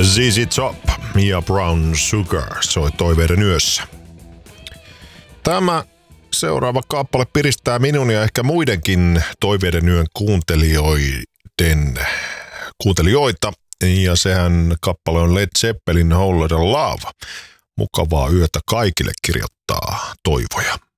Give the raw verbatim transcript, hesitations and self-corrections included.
Z Z Top ja Brown Sugar soi toiveiden yössä. Tämä seuraava kappale piristää minun ja ehkä muidenkin toiveiden yön kuuntelijoiden, kuuntelijoita. Ja sehän kappale on Led Zeppelin Whole Lotta Love. Mukavaa yötä kaikille, kirjoittaa Toivoja.